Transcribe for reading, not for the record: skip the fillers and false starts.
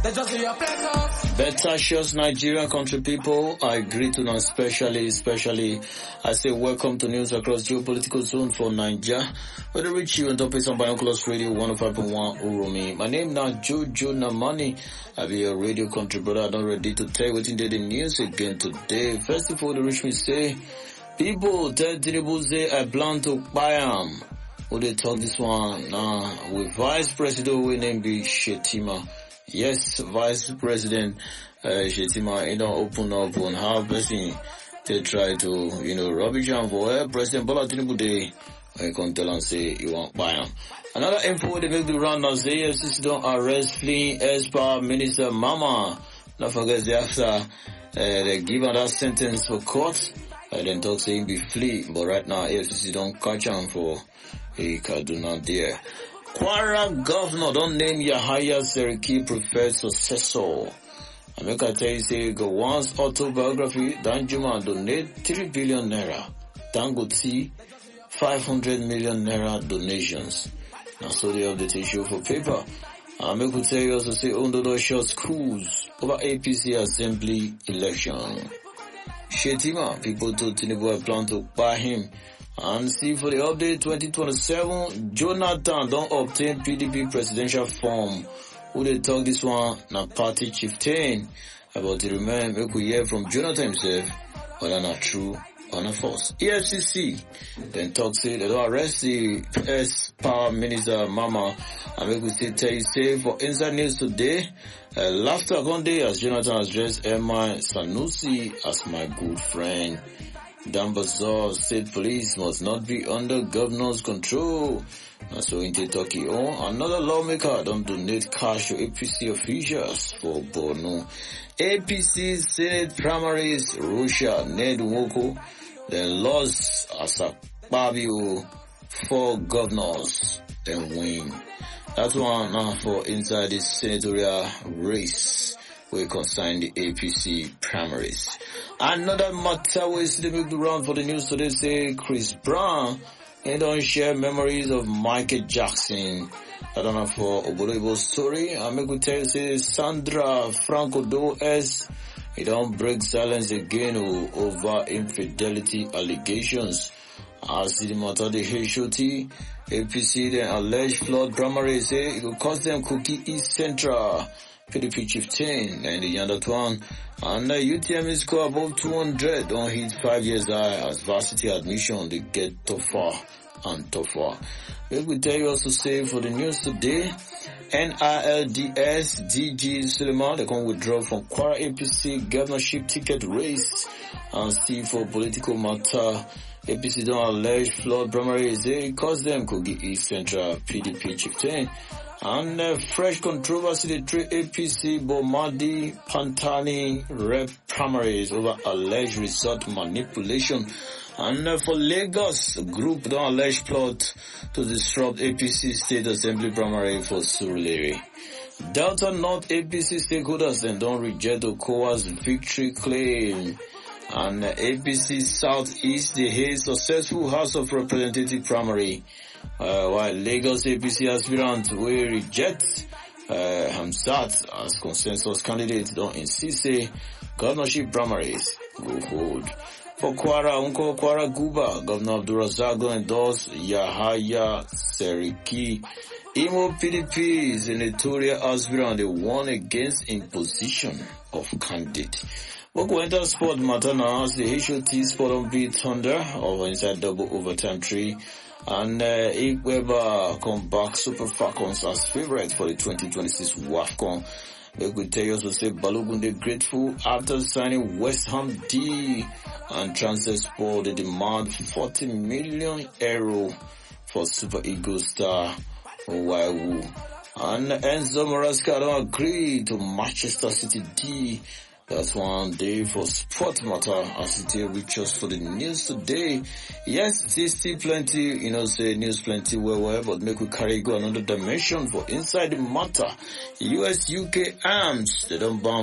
Better shows Nigerian country people. I greet you especially. I say welcome to news across geopolitical zone for Nigeria. Where they reach you on top of Binoculars Radio 105.1 Urumi. My name now Jojo Namani. I be your radio country brother. I'm ready to tell you what in the news again today. First of all, the rich me say, people tell Tinubu say I plan to buy them. Who they talk this one now with Vice President we name be Shetima. Yes, Vice President Shetima, open up on how person they try to, rubbish him for President Bola Tinubu Day. I can tell and say you won't buy him. Another info they make the round now say AFCC don't arrest fleeing ex-power minister Mama. Not forget the after they give her that sentence for court. Then talk say him be flee, but right now AFCC don't catch him for a Kaduna there. Kwara governor don't name Yahaya Seriki preferred successor. I make I tell you say Gowon's autobiography Danjuma donate 3 billion naira. Dangote 500 million naira donations. Now so they have the issue for paper. I make I tell you also say Ondodo short schools over APC assembly election. Shetima, people told Tinubu plan to buy him. And see for the update 2027, Jonathan don't obtain PDP presidential form. Who they talk this one? Now party chieftain. About the remain, make we hear from Jonathan himself, whether not true or not false. EFCC then talk say they don't arrest the ex-power minister Mama. And make we still tell you say for inside news today, laughter one day as Jonathan addressed Emma Sanusi as my good friend. Dambazor State Police must not be under governor's control. That's so into Turkey. Another lawmaker don't donate cash to APC officials for Borno. APC Senate primaries, Russia, Ned Nwoko, then lost Asakpabio, 4 governors, then win. That's one now for inside the senatorial race. We concern the APC primaries. Another matter we see the big round for the news today say Chris Brown and don't share memories of Michael Jackson. I don't know for Oborebo's story. I make we tell you say Sandra Franco Does he don't break silence again over infidelity allegations. As the matter the HOT APC then alleged flood primary say it will cost them Cookie East Central. PDP chieftain and the other one. And the UTM score above 200 don't hit 5 years high as varsity admission they get tougher and tougher. We will tell you also say for the news today, NILDS DG Suleiman they can withdraw from Kwara APC governorship ticket race and see for political matter. APC don't allege flood primaries they cause them could get East Central PDP chieftain. And fresh controversy the 3 APC Bomadi Pantani rep primaries over alleged result manipulation. And for Lagos, group don't allege plot to disrupt APC State Assembly primary for Surulere. Delta North APC stakeholders then don't reject Okowa's victory claim. And APC Southeast they hate successful House of Representative primary. While Lagos APC aspirant will reject Hamzat as consensus candidate don't insist say governorship primaries go hold. For Kwara Guba, Governor Abdulrazak endorsed Yahaya Seriki. Imo PDP is a notorious aspirant they won against imposition of candidate. We'll go into sport matter now as the HOT Sport on beat Thunder over inside double overtime 3. And Ikweba come back Super Falcons as favorite for the 2026 WAFCON. We could tell you also say Balogunde grateful after signing West Ham D and Transfer Sport they demand 40 million euro for Super Eagles star Waiwu. And Enzo Maresca don't agree to Manchester City D. That's one day for sport matter as it reaches for the news today. Yes, still plenty, say news plenty where, but make we carry go another dimension for inside the matter. US UK arms, they don't ban